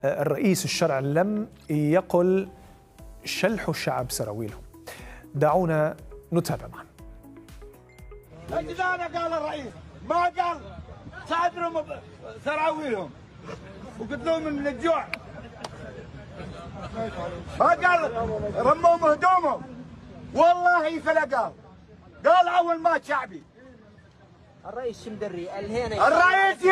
الرئيس الشرع لم يقل شلحوا الشعب سراويلهم. دعونا نتابع معا. أجدانا قال الرئيس، ما قال صادرهم سراويلهم وقتلوهم من الجوع، ما قال رموهم هدومهم، والله فلا قال أول ما شعبي. الرئيس شمدري الرئيس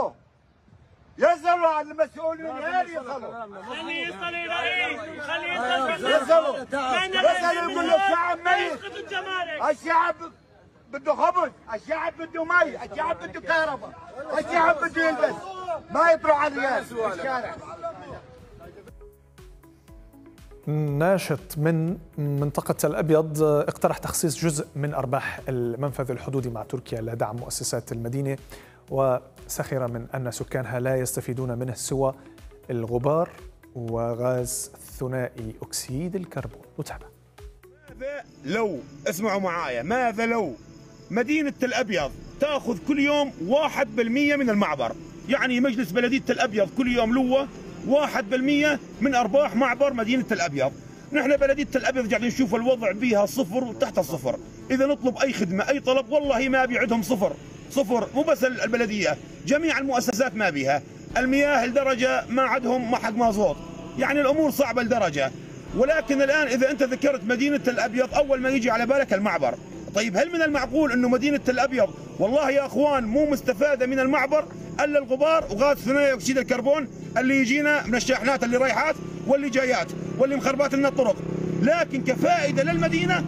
يصلوا المسؤولين هنا يصلوا. خليه يصل الرئيس، خليه يصلوا يقول الشعب ميت، الشعب بده خبز، الشعب بده مي، الشعب بده كهرباء، الشعب بده يلبس، ما يطلعوا على الريال الشارع. ناشط من منطقة تل أبيض اقترح تخصيص جزء من أرباح المنفذ الحدودي مع تركيا لدعم مؤسسات المدينة، وسخر من أن سكانها لا يستفيدون منه سوى الغبار وغاز ثنائي أكسيد الكربون. نتابع. ماذا لو، اسمعوا معايا، ماذا لو مدينة تل أبيض تأخذ كل يوم 1% من المعبر؟ يعني مجلس بلدية تل أبيض كل يوم له 1% من أرباح معبر مدينة تل أبيض. نحن بلدية تل أبيض قاعدين نشوف الوضع بها صفر وتحت الصفر، إذا نطلب أي خدمة أي طلب والله ما بيعدهم صفر، مو بس البلدية، جميع المؤسسات ما بها، المياه لدرجة ما عندهم حق مازوت، يعني الأمور صعبة لدرجة. ولكن الآن إذا أنت ذكرت مدينة تل أبيض أول ما يجي على بالك المعبر. طيب هل من المعقول أنه مدينة تل أبيض والله يا أخوان مو مستفادة من المعبر إلا الغبار وغاز ثنائي أكسيد الكربون اللي يجينا من الشاحنات اللي رايحات واللي جايات واللي مخربات لنا الطرق، لكن كفائدة للمدينة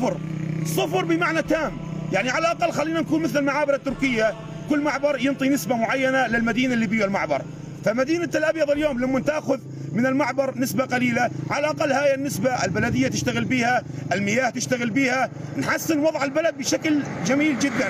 صفر بمعنى تام. يعني على الأقل خلينا نكون مثل المعابر التركية، كل معبر ينطي نسبة معينة للمدينة اللي بيه المعبر. فمدينة تل أبيض اليوم لما تأخذ من المعبر نسبة قليلة، على الأقل هاي النسبة البلدية تشتغل بيها، المياه تشتغل بيها، نحسن وضع البلد بشكل جميل جدا.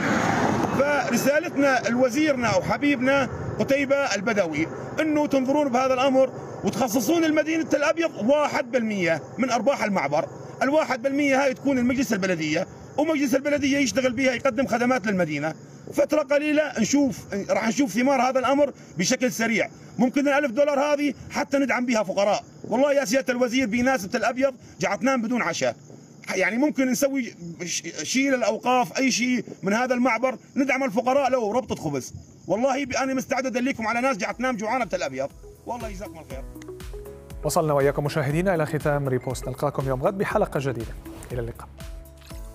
فرسالتنا لوزيرنا وحبيبنا قتيبة البدوي انه تنظرون بهذا الامر وتخصصون المدينة تل أبيض 1% من ارباح المعبر. ال1% هاي تكون المجلس البلدية، ومجلس البلدية يشتغل بها يقدم خدمات للمدينة. فترة قليلة راح نشوف ثمار هذا الأمر بشكل سريع. ممكن $1000 هذه حتى ندعم بها فقراء. والله يا سيادة الوزير بيناسب تل أبيض جعتنام بدون عشاء. يعني ممكن نسوي شيء للأوقاف، أي شيء من هذا المعبر ندعم الفقراء لو ربطة خبز. والله أنا مستعد أدليكم على ناس جعتنام جوعانة بتل أبيض. والله جزاكم الخير. وصلنا وإياكم مشاهدينا إلى ختام ريبوست، نلقاكم يوم غد بحلقة جديدة. إلى اللقاء.